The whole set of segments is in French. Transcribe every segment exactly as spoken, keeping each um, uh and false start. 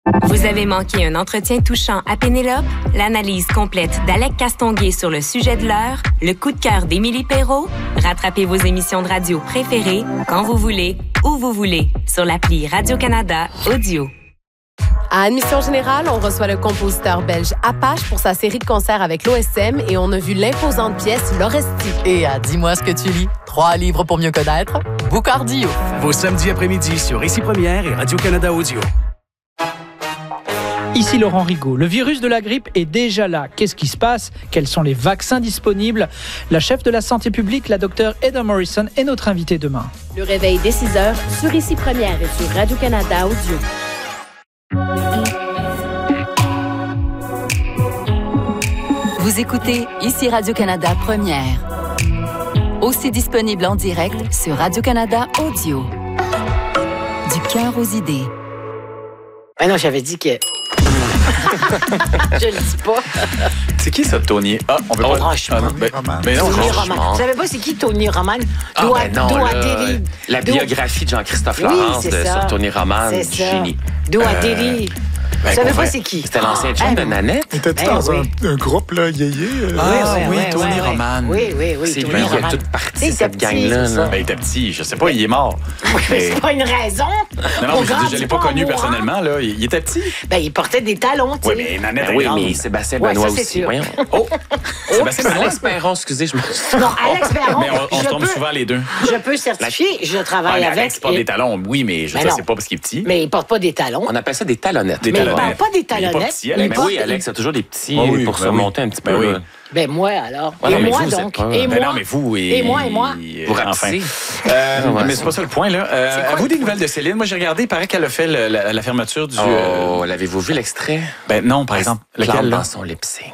Vous avez manqué un entretien touchant à Pénélope? L'analyse complète d'Alec Castonguay sur le sujet de l'heure? Le coup de cœur d'Émilie Perrault? Rattrapez vos émissions de radio préférées quand vous voulez, où vous voulez, sur l'appli Radio-Canada Audio. À Admission Générale, on reçoit le compositeur belge Apache pour sa série de concerts avec l'O S M et on a vu l'imposante pièce L'Orestie. Et à Dis-moi ce que tu lis, trois livres pour mieux connaître, Boucardio. Vos samedis après-midi sur Ici Première et Radio-Canada Audio. Ici Laurent Rigaud. Le virus de la grippe est déjà là. Qu'est-ce qui se passe? Quels sont les vaccins disponibles? La chef de la santé publique, la docteure Heather Morrison, est notre invitée demain. Le réveil dès six heures sur Ici Première et sur Radio-Canada Audio. Vous écoutez Ici Radio-Canada Première. Aussi disponible en direct sur Radio-Canada Audio. Du cœur aux idées. Ah non, j'avais dit que... Je le dis pas. C'est qui ça, Tony? Ah, on veut oh, pas... Franchement. Ah, ben, ben non, Tony franchement. Roman. Tu savais pas c'est qui Tony Roman? Ah, Doit, ben non, doit là, Deli. la Do... biographie de Jean-Christophe oui, Laurence de, sur Tony Roman, c'est génie. Doit Euh, Deli. Ben, Tu savais pas vrai. c'est qui? C'était l'ancien chum Ah, de Nanette. Étais-tu Ben dans oui. un, un groupe, là, yéyé? Euh... Ah oui, oui, oui, Tony oui, Roman. Oui, oui, oui. C'est Tony lui qui a Roman. tout Il parti, était cette petit, gang-là. c'est là. ça. Ben, il était petit, je sais pas, il est mort. Oui, mais Mais- c'est pas une raison. Non, non, On mais je, grandit je l'ai pas pas en connu mourant. personnellement, là. Il, il était petit. Ben, il portait des talons, tu Oui, sais. mais Nanette Ben est oui, grande. mais Sébastien Ouais, Benoît ça, c'est aussi. sûr. Voyons. Oh! Sébastien Benoît. Alex Perron, excusez, je me Non, Alex Perron, Mais on, on je se tombe peux- souvent les deux. Je peux certifier, je Ouais, travaille mais avec... Alex porte et- des talons, oui, mais je Ben sais non. c'est pas parce qu'il est petit. Mais il porte pas des talons. On appelle ça des talonnettes. Des mais il talonnettes. porte pas des Mais il est pas talonnettes. petit, Alex. Mais porte- oui, Alex a toujours des petits Ah oui, pour ben se oui. monter un petit Ben peu. oui. là. Ben moi, alors. Ouais, et non, mais moi, vous, vous êtes donc. pas- Et Ben moi. non, mais vous et... Et moi, et moi. Vous Enfin. rapetissez. Euh, Ouais, mais ça. c'est pas ça le point, là. Euh, C'est quoi Avez-vous le des point? nouvelles de Céline? Moi, j'ai regardé, il paraît qu'elle a fait le- la, la fermeture du... euh, Oh, l'avez-vous vu l'extrait? Ben non, par exemple. Lequel? Lequel, là? Dans son lip sync.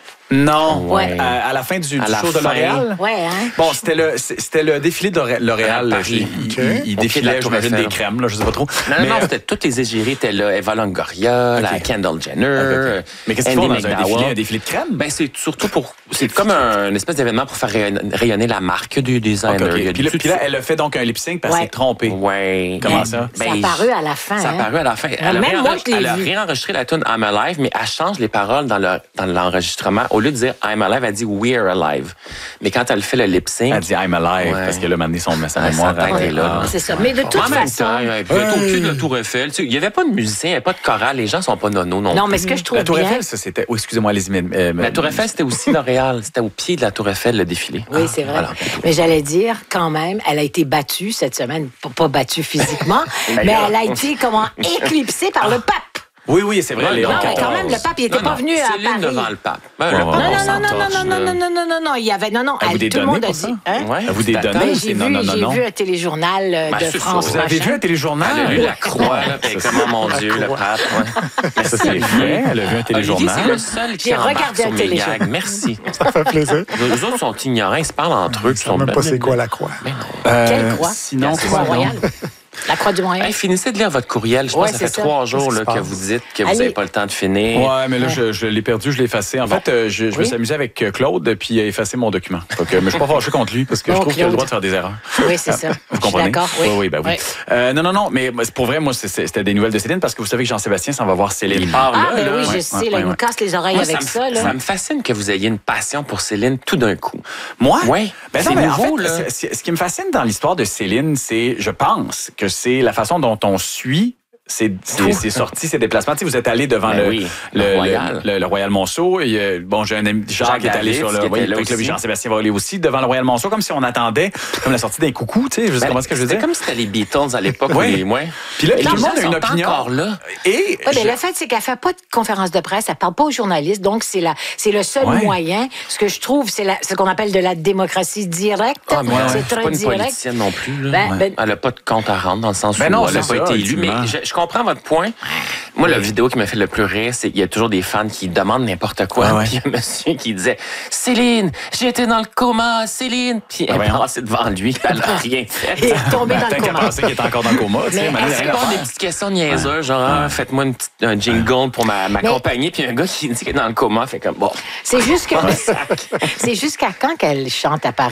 Non. Ouais. À, à la fin du, À du la show de fin. L'Oréal. Ouais, hein? Bon, c'était le, c'était le défilé de L'Oréal. À là. Paris. Il, Ok. il- il Au pied de défilait, la Tour j'imagine, Eiffel. des crèmes, là, je sais pas trop. Non, Mais, non, non, euh, c'était toutes les égéries étaient là. Eva Longoria, la Ok. Kendall Jenner, ok, ok. Mais qu'est-ce qu'ils font Andy dans un McDowell. défilé? Un défilé de crème? Ben, c'est surtout pour. C'est comme un, une espèce d'événement pour faire rayon- rayonner la marque du Ok, designer. ok. Il y a Puis, du là, puis là, tout- elle a fait donc un lip sync parce qu'elle Ouais. s'est trompée. Ouais. Comment Ben, ça? Ça a ben, paru à la fin. Ça a hein? paru à la fin. Elle a, même moi, réenre- je l'ai elle a vu. réenregistré la tune I'm Alive, mais elle change les paroles dans le dans l'enregistrement. Au lieu de dire I'm Alive, elle dit We're Alive. Mais quand elle fait le lip sync, Elle dit I'm alive Ouais. parce que là, maintenant, son, sa Ah, mémoire... sa tête est là. Ah. C'est ça. Mais de toute en même façon. temps, il n'y avait pas au pied de la Tour Eiffel. Tu sais, il n'y avait pas de musicien, il n'y avait pas de chorale. Les gens ne sont pas nono non Non, plus. mais ce que je trouve La Tour bien. Eiffel, ça, c'était... Oh, excusez-moi, allez-y. mais- mais- La Tour Eiffel, c'était aussi L'Oréal. C'était au pied de la Tour Eiffel, le défilé. Oui, c'est vrai. Voilà. Mais j'allais dire, quand même, elle a été battue cette semaine. Pas, pas battue physiquement, mais elle a été, comment, éclipsée par le pape. Oui, oui, c'est vrai. Non, les Non, mais quatorze. quand même, le pape, il était Non, pas non, venu à Céline Paris. devant le pape. Ben, Ouais, le ouais. pape, Non, on non, s'en non, non, non, torche, non, non, là. non, non, non, non, non, il y avait, non, non, À vous elle- des tout le données monde a pour dit, ça? hein? Ouais. À vous des T'attends. données? Ben, c'est j'ai non, vu, non, non, j'ai non. vu un téléjournal euh, Ben, de c'est France ça. Vous avez machin. vu un téléjournal? Elle a lu la croix, là, puis Ça, comment, mon Dieu, le pape. Ouais. Ça, c'est vrai. Elle a vu un Olivier, téléjournal. c'est le seul qui J'ai embarque regardé sur un mes téléjournal. gags. Merci. Ça fait plaisir. Les autres sont ignorants, ils se parlent entre eux. Je ne sais même pas c'est quoi la croix. Euh, Quelle croix? Sinon, C'est quoi, donc? Mont-Royal. La Croix du Montréal. Hey, finissez de lire votre courriel. Je pense Ouais, que ça c'est fait ça. trois jours Qu'est-ce là, qui se que passe? vous dites que vous Allez. n'avez pas le temps de finir. Ouais, mais là, je, je l'ai perdu, je l'ai effacé. En fait, euh, je, je me Oui. suis amusé avec euh, Claude, puis il a effacé mon document. Donc, euh, mais je suis pas fâché contre lui, parce que Bon, je trouve qu'il a le Claude. droit de faire des erreurs. Oui, c'est ça. Vous Je suis comprenez? d'accord, oui. Oui, oui, ben oui. Ouais. Euh, non, non, non, mais c'est pour vrai, moi, c'est- c'est- c'était des nouvelles de Céline, parce que vous savez que Jean-Sébastien s'en va voir Céline. Il part Ah, là, ben là. oui, je ouais, sais, ouais, là, il ouais. me casse les oreilles Moi, avec me, ça, là. ça me fascine que vous ayez une passion pour Céline tout d'un coup. Moi? Ouais. Ben C'est non, mais nouveau, en fait, là. c'est- c'est- ce qui me fascine dans l'histoire de Céline, c'est, je pense, que c'est la façon dont on suit c'est c'est- c'est sorti, ces déplacements. Tu sais, vous êtes allé devant Ben le, oui, le, le le- Royal. le- le Royal Monceau. Et, euh, bon, j'ai un ami, Jacques, Jacques qui est allé David, sur le... qui Oui, était là avec le aussi. Jean-Sébastien va aller aussi devant le Royal Monceau, comme si on attendait comme la sortie d'un coucou, tu sais, je sais Ben, pas ce que je veux C'était dire. comme si c'était les Beatles à l'époque. Oui. où les- ouais. Puis là, Et tout les le monde gens a une sont opinion. encore là. Et Oui, je- mais le fait, c'est qu'elle fait pas de conférence de presse, elle parle pas aux journalistes, donc c'est la, c'est le seul Ouais. moyen. Ce que je trouve, c'est la, ce qu'on appelle de la démocratie directe. Ah, mais c'est ouais, c'est très pas une direct. politicienne non plus. Là. Ben, Ouais. ben- Elle n'a pas de compte à rendre dans le sens Ben où non, elle n'a c'est pas ça, été élue. Mais ultimement. je, je comprends votre point. Moi, la vidéo qui m'a fait le plus rire, c'est qu'il y a toujours des fans qui demandent n'importe quoi. Ah ouais. Puis il y a un monsieur qui disait « Céline, j'ai été dans le coma, Céline! » Puis elle est voyons. passée devant lui, puis elle n'a rien fait. Il est tombé dans Tant le qu'à coma. penser qu'il est encore dans le coma, tu sais, Mais maintenant, il y a Elle rien à répond des faire. petites questions niaiseuses, genre ah, faites-moi une petite- un jingle pour ma, ma Mais- compagnie, puis un gars qui dit qu'il est dans le coma, fait comme bon. C'est juste que, c'est juste qu'à quand qu'elle chante à Paris,